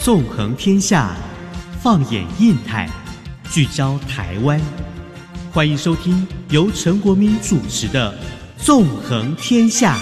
纵横天下，放眼印太，聚焦台湾。欢迎收听由陈国民主持的《纵横天下》。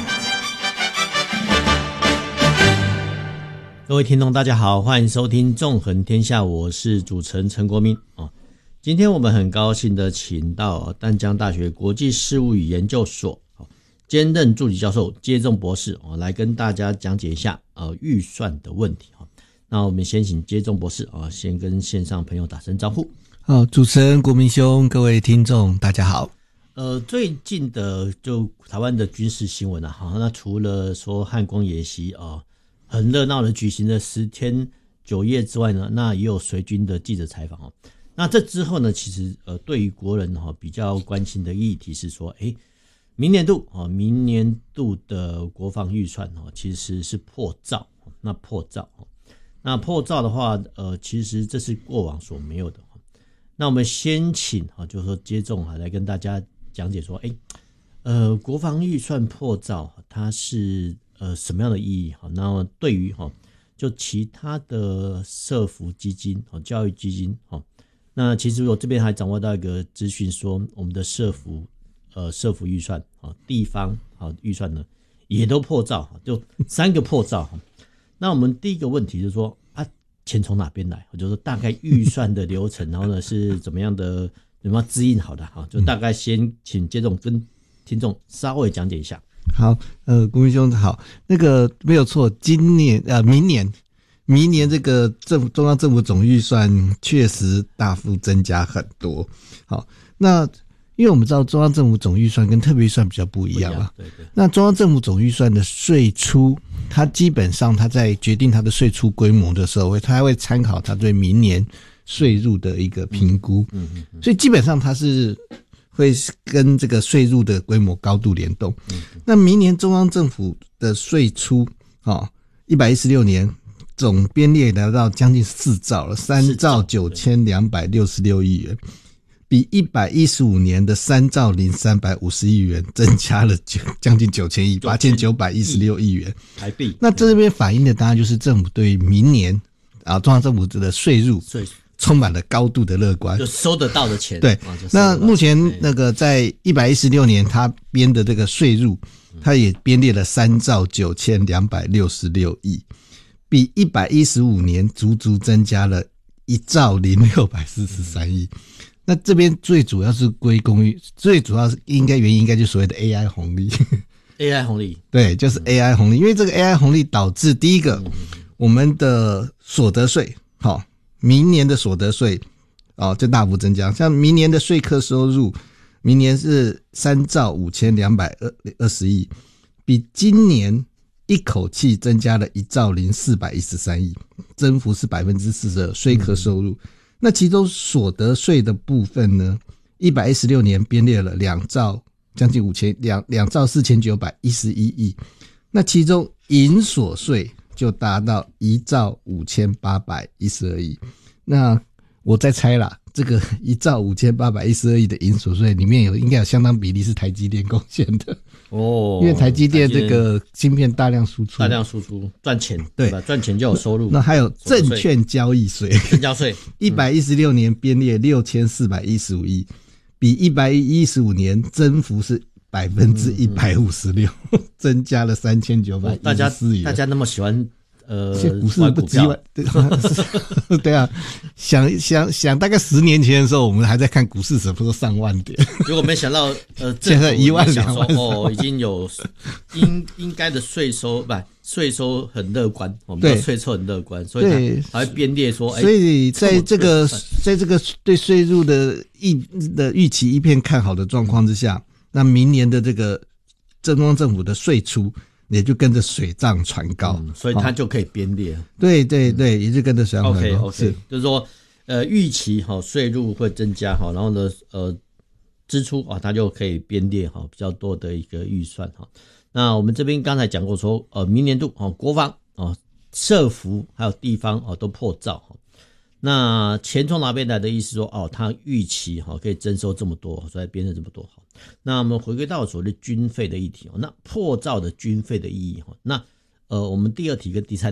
各位听众大家好，欢迎收听《纵横天下》，我是主持人陈国民。今天我们很高兴的请到淡江大学国际事务与研究所兼任助理教授接仲博士来跟大家讲解一下预算的问题。那我们先请接仲博士先跟线上朋友打声招呼。 好，主持人国民兄，各位听众大家好。 最近的就台湾的军事新闻那除了说汉光演习很热闹的举行了10天9夜之外呢，那也有随军的记者采访那这之后呢，其实对于国人比较关心的议题是说，明年度的国防预算其实是破兆。那破兆的话，其实这是过往所没有的。那我们先请就是说接仲来跟大家讲解说，国防预算破兆它是什么样的意义？那对于就其他的社福基金教育基金那其实我这边还掌握到一个资讯说，我们的社福预算地方预算呢也都破兆，就3个破兆。那我们第一个问题就是说钱从哪边来？就是大概预算的流程，然后呢是怎么样的，有没有指引好的就大概先请接仲跟听众稍微讲解一下。 好，国民兄好，那个没有错，明年这个中央政府总预算确实大幅增加很多。好，那因为我们知道中央政府总预算跟特别预算比较不一样嘛， 对。 那中央政府总预算的税出，它基本上它在决定它的税出规模的时候，它会参考它对明年税入的一个评估，所以基本上它是会跟这个税入的规模高度联动。那明年中央政府的税出116年总编列来到将近4兆了，3兆9266亿元，比115年的3兆0350亿元增加了将近9000亿，8916亿元台币。 那这边反映的当然就是政府对明年中央政府的税入充满了高度的乐观， 就收得到的钱。 对，那目前那个在116年他编的这个税入，他也编列了3兆9266亿，比115年足足增加了1兆0643亿。那这边最主要是归功于，最主要是原因应该就是所谓的 AI 红利。 AI 红利， 对，就是 AI 红利，因为这个 AI 红利导致第一个，我们的所得税，明年的所得税就大幅增加，像明年的税课收入，明年是3兆5220亿，比今年一口气增加了1兆0413亿，增幅是 42% 税课收入。那其中所得税的部分呢，116年编列了2兆将近2兆4911亿，那其中营所税就达到1兆5812亿。那我在猜啦，这个1兆5812亿的营所税里面应该有相当比例是台积电贡献的因为台积电这个晶片大量输出赚钱， 对吧？赚钱就有收入。 那还有证券交易税，116年编列6415亿，比115年增幅是156%，增加了3914亿。 大家那么喜欢股市不急对啊，想大概10年前的时候，我们还在看股市什么时候上万点， 结果没想到现在1万2万已经有应该的税收很乐观，我们的税收很乐观，所以还会编列说， 所以在这个对税入的预期一片看好的状况之下，那明年的这个中央政府的税出也就跟着水涨船高， 所以它就可以编列。 对，也就跟着水涨船高。 OK， 就是说预期税入会增加然后呢支出它就可以编列比较多的一个预算那我们这边刚才讲过说明年度国防社福还有地方都破兆那钱从哪边来的意思说他预期可以征收这么多，所以编了这么多那我们回归到所谓的军费的议题那破兆的军费的意义那我们第二题跟第三